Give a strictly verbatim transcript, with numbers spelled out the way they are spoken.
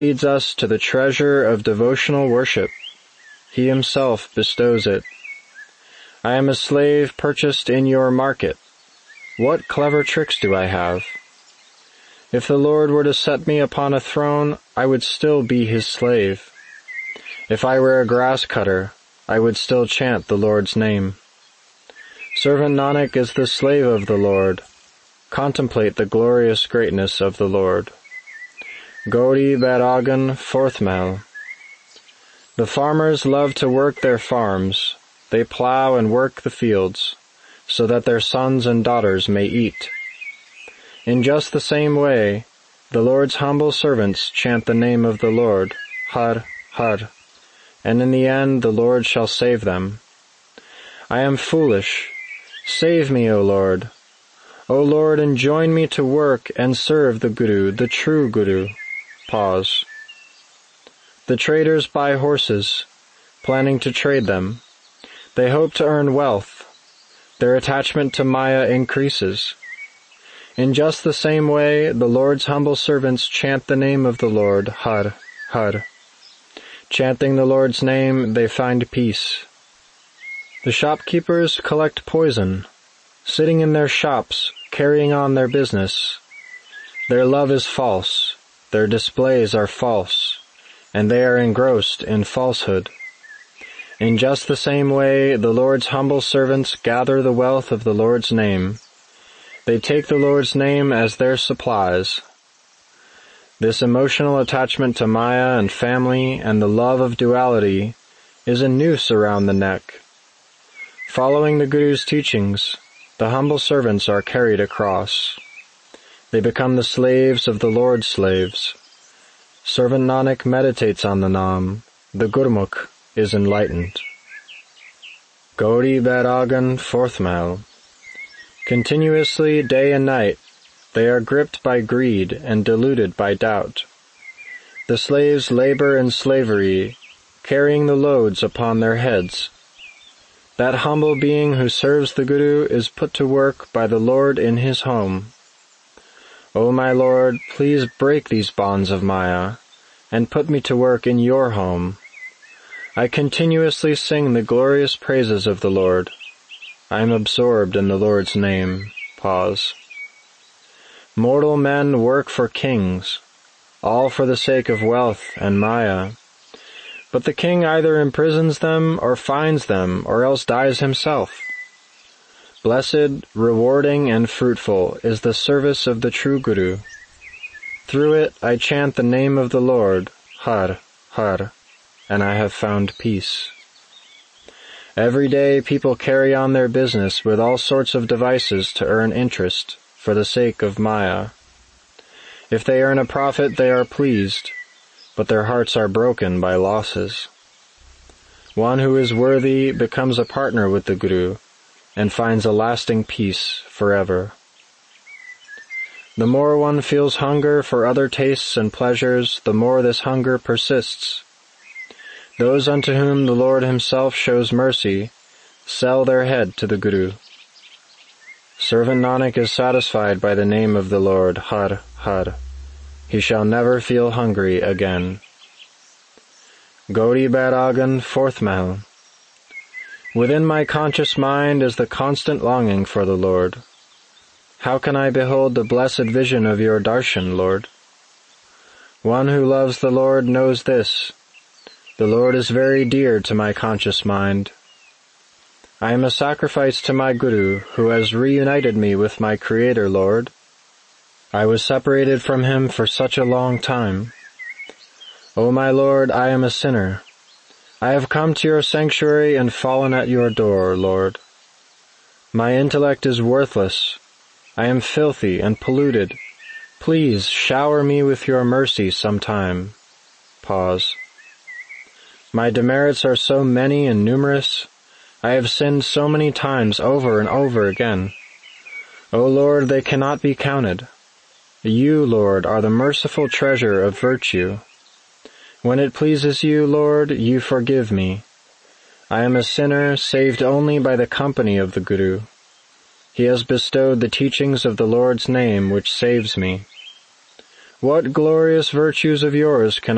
leads us to the treasure of devotional worship. He himself bestows it. I am a slave purchased in your market. What clever tricks do I have? If the Lord were to set me upon a throne, I would still be his slave. If I were a grass cutter, I would still chant the Lord's name. Servant Nanak is the slave of the Lord. Contemplate the glorious greatness of the Lord. Gauri Bairagan, fourth Mahal. The farmers love to work their farms. They plow and work the fields, so that their sons and daughters may eat. In just the same way, the Lord's humble servants chant the name of the Lord, Har, Har, and in the end the Lord shall save them. I am foolish. Save me, O Lord. O Lord, enjoin me to work and serve the Guru, the true Guru. Pause. The traders buy horses, planning to trade them. They hope to earn wealth. Their attachment to Maya increases. In just the same way, the Lord's humble servants chant the name of the Lord, Har, Har. Chanting the Lord's name, they find peace. The shopkeepers collect poison, sitting in their shops, carrying on their business. Their love is false, their displays are false, and they are engrossed in falsehood. In just the same way, the Lord's humble servants gather the wealth of the Lord's name. They take the Lord's name as their supplies. This emotional attachment to Maya and family and the love of duality is a noose around the neck. Following the Guru's teachings, the humble servants are carried across. They become the slaves of the Lord's slaves. Servant Nanak meditates on the Naam. The Gurmukh is enlightened. Gauri Bairagan, fourth Mahal. Continuously, day and night, they are gripped by greed and deluded by doubt. The slaves labor in slavery, carrying the loads upon their heads. That humble being who serves the Guru is put to work by the Lord in his home. O my Lord, please break these bonds of Maya, and put me to work in your home. I continuously sing the glorious praises of the Lord. I am absorbed in the Lord's name. Pause. Mortal men work for kings, all for the sake of wealth and Maya. But the king either imprisons them or fines them or else dies himself. Blessed, rewarding, and fruitful is the service of the true Guru. Through it I chant the name of the Lord, Har, Har, and I have found peace. Every day people carry on their business with all sorts of devices to earn interest for the sake of Maya. If they earn a profit, they are pleased, but their hearts are broken by losses. One who is worthy becomes a partner with the Guru and finds a lasting peace forever. The more one feels hunger for other tastes and pleasures, the more this hunger persists. Those unto whom the Lord himself shows mercy sell their head to the Guru. Servant Nanak is satisfied by the name of the Lord, Har, Har. He shall never feel hungry again. Gauri Bairagan, fourth Mahal. Within my conscious mind is the constant longing for the Lord. How can I behold the blessed vision of your darshan, Lord? One who loves the Lord knows this. The Lord is very dear to my conscious mind. I am a sacrifice to my Guru, who has reunited me with my Creator, Lord. I was separated from him for such a long time. O my Lord, I am a sinner. I have come to your sanctuary and fallen at your door, Lord. My intellect is worthless. I am filthy and polluted. Please shower me with your mercy sometime. Pause. My demerits are so many and numerous. I have sinned so many times over and over again. O Lord, they cannot be counted. You, Lord, are the merciful treasure of virtue. When it pleases you, Lord, you forgive me. I am a sinner saved only by the company of the Guru. He has bestowed the teachings of the Lord's name which saves me. What glorious virtues of yours can